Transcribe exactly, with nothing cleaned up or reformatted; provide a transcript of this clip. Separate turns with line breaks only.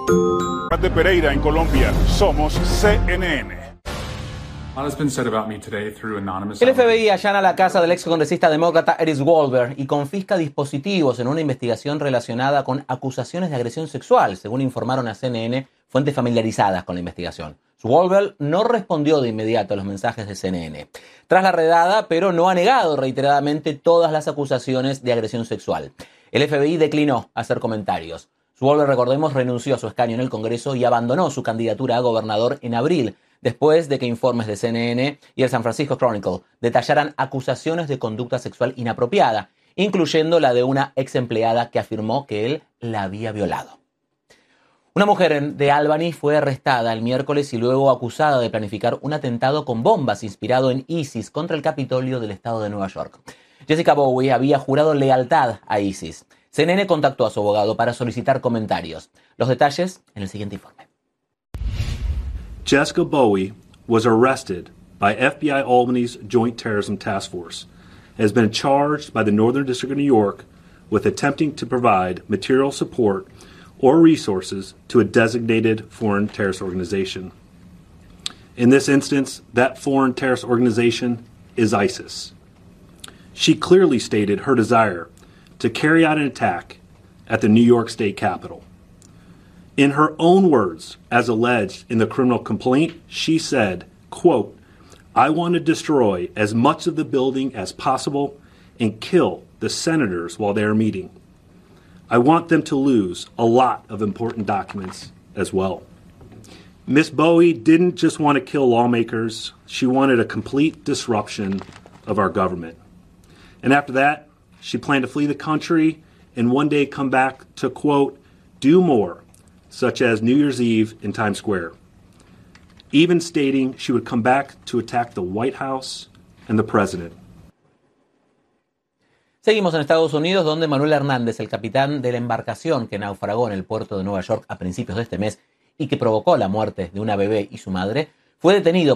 De Pereira en Colombia, somos C N N.
El F B I allana la casa del ex congresista demócrata Eric Wolber y confisca dispositivos en una investigación relacionada con acusaciones de agresión sexual, según informaron a C N N fuentes familiarizadas con la investigación. Wolber no respondió de inmediato a los mensajes de C N N tras la redada, pero no ha negado reiteradamente todas las acusaciones de agresión sexual. El F B I declinó hacer comentarios. Wolber, recordemos, renunció a su escaño en el Congreso y abandonó su candidatura a gobernador en abril, después de que informes de C N N y el San Francisco Chronicle detallaran acusaciones de conducta sexual inapropiada, incluyendo la de una ex empleada que afirmó que él la había violado. Una mujer de Albany fue arrestada el miércoles y luego acusada de planificar un atentado con bombas inspirado en ISIS contra el Capitolio del estado de Nueva York. Jessica Bowie había jurado lealtad a ISIS. C N N contactó a su abogado para solicitar comentarios. Los detalles en el siguiente informe.
Jessica Bowie was arrested by F B I Albany's Joint Terrorism Task Force and has been charged by the Northern District of New York with attempting to provide material support or resources to a designated foreign terrorist organization. In this instance, that foreign terrorist organization is ISIS. She clearly stated her desire to carry out an attack at the New York State Capitol. In her own words, as alleged in the criminal complaint, she said, quote, "I want to destroy as much of the building as possible and kill the senators while they are meeting. I want them to lose a lot of important documents as well." Miss Bowie didn't just want to kill lawmakers, she wanted a complete disruption of our government. And after that, she planned to flee the country and one day come back to, quote, "do more," such as New Year's Eve in Times Square, even stating she would come back to attack the White House and the president.
Seguimos en Estados Unidos, donde Manuel Hernández, el capitán de la embarcación que naufragó en el puerto de Nueva York a principios de este mes y que provocó la muerte de una bebé y su madre, fue detenido